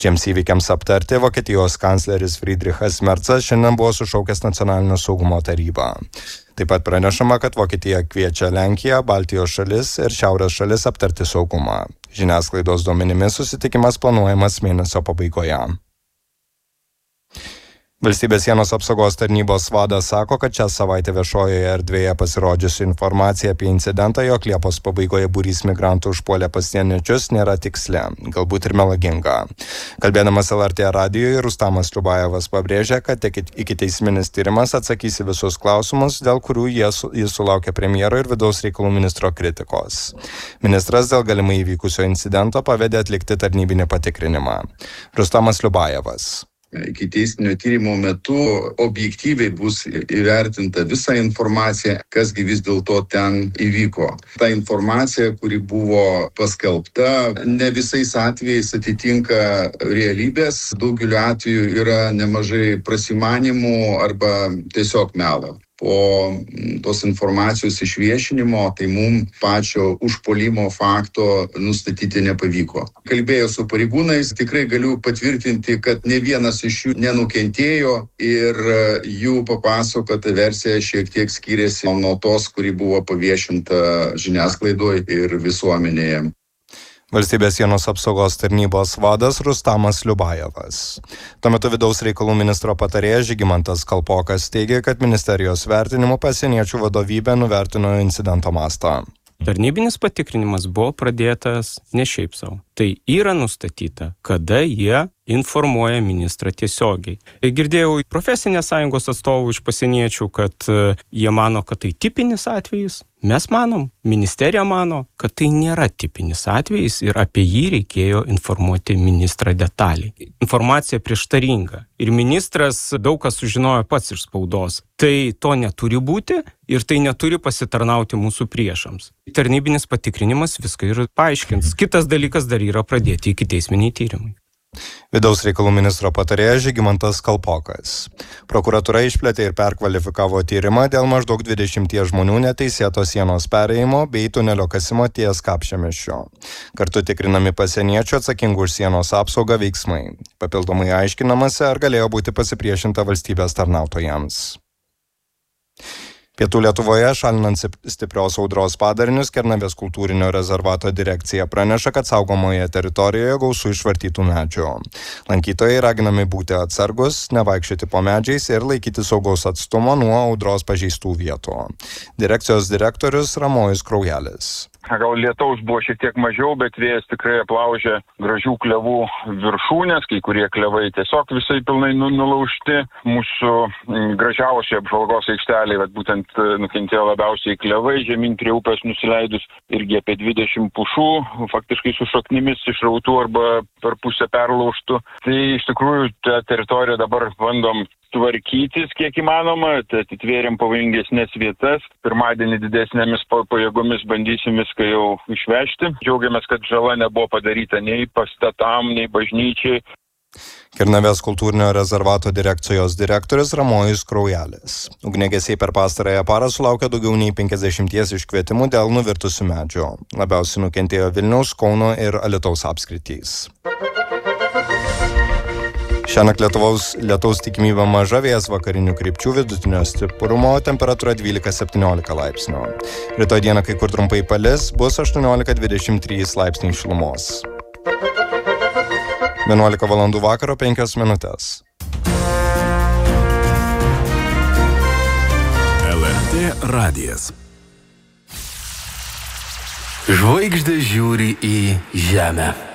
Šiems įvykiams aptarti Vokietijos kancleris Friedrichas Merzas šiandien buvo sušaukęs nacionalinio saugumo tarybą. Taip pat pranešama, kad Vokietija kviečia Lenkiją, Baltijos šalis ir Šiaurės šalis aptarti saugumą. Žiniasklaidos duomenimis susitikimas planuojamas mėnesio pabaigoje. Valstybės sienos apsaugos tarnybos vadas sako, kad šią savaitę viešojoje erdvėje pasirodžiusi informacija apie incidentą, jog Liepos pabaigoje būrys migrantų užpuolė pasieniečius, nėra tiksli, galbūt ir melaginga. Kalbėdamas LRT radijui, Rustamas Liubajevas pabrėžė, kad ikiteisminis tyrimas atsakys į visus klausimus, dėl kurių jis sulaukė premjero ir vidaus reikalų ministro kritikos. Ministras dėl galimai įvykusio incidento pavedė atlikti tarnybinį patikrinimą. Rustamas Liubajevas. Ikiteisminio tyrimo metu objektyviai bus įvertinta visa informacija, kasgi vis dėlto ten įvyko. Ta informacija, kuri buvo paskelbta, ne visais atvejais atitinka realybės, daugeliu atveju yra nemažai prasimanimų arba tiesiog melo. Po tos informacijos išviešinimo, tai mums pačio užpuolimo fakto nustatyti nepavyko. Kalbėjau su pareigūnais, tikrai galiu patvirtinti, kad ne vienas iš jų nenukentėjo ir jų papasakota versija šiek tiek skiriasi nuo tos, kuri buvo paviešinta žiniasklaidoje ir visuomenėje. Valstybės sienos apsaugos tarnybos vadas Rustamas Liubajevas. Tuo metu vidaus reikalų ministro patarėjas Žygimantas Kalpokas teigė, kad ministerijos vertinimu pasieniečių vadovybė nuvertino incidento mastą. Tarnybinis patikrinimas buvo pradėtas ne šiaip savo. Tai yra nustatyta, kada jie informuoja ministrą tiesiogiai. Girdėjau profesinės sąjungos atstovų iš pasieniečių, kad jie mano, kad tai tipinis atvejis. Mes manom, ministerija mano, kad tai nėra tipinis atvejis ir apie jį reikėjo informuoti ministrą detaliai. Informacija prieštaringa ir ministras daug kas sužinojo pats iš spaudos. Tai to neturi būti ir tai neturi pasitarnauti mūsų priešams. Tarnybinis patikrinimas viską ir paaiškins. Kitas dalykas dar yra pradėti ikiteisminiai tyrimai. Vidaus reikalų ministro patarėjas Žygimantas Kalpokas. Prokuratūra išplėtė ir perkvalifikavo tyrimą dėl maždaug 20 žmonių neteisėto sienos perėjimo bei tunelio kasimo ties Kapčiamiesčiu. Kartu tikrinami pasieniečių atsakingų už sienos apsaugą veiksmai. Papildomai aiškinamasi, ar galėjo būti pasipriešinta valstybės tarnautojams. Pietų Lietuvoje, šalinant stiprios audros padarinius, Kernavės kultūrinio rezervato direkcija praneša, kad saugomoje teritorijoje gausu išvartytų medžių. Lankytojai raginami būti atsargus, nevaikščioti po medžiais ir laikyti saugaus atstumo nuo audros pažeistų vietų. Direkcijos direktorius Ramojus Kraujelis. Gal lietaus buvo šiek tiek mažiau, bet vėjas tikrai aplaužė gražių klevų viršūnės, kai kurie klevai tiesiog visai pilnai nulaužti. Mūsų gražiausiai apžvalgos aikšteliai, būtent nukentėjo labiausiai klevai, žemyn prie upės nusileidus irgi apie 20 pušų, faktiškai su šaknimis išrautų arba per pusę perlaužtų. Tai iš tikrųjų tą teritoriją dabar bandom tvarkytis kiek įmanoma, tai atitvėrėm pavojingesnės vietas. Pirmadienį didesnėmis pajėgomis bandysim viską jau išvežti. Džiaugiamės, kad žala nebuvo padaryta nei pastatam, nei bažnyčiai. Kernavės kultūrinio rezervato direkcijos direktorius Ramojus Kraujelis. Ugniagesiai per pastarąją parą sulaukė daugiau nei 50 iškvietimų dėl nuvirtusių medžių. Labiausiai nukentėjo Vilniaus, Kauno ir Alytaus apskritys. Šiąnakt lietaus tikimybė maža, vėjas vakarinių krypčių vidutinio stiprumo, temperatūra 12-17 laipsnių. Rytoj dieną kai kur trumpai palis, bus 18-23 laipsniai šilumos. 11 valandų vakaro 5 minutės. LRT radijas. Žvaigždės žiūri į žemę.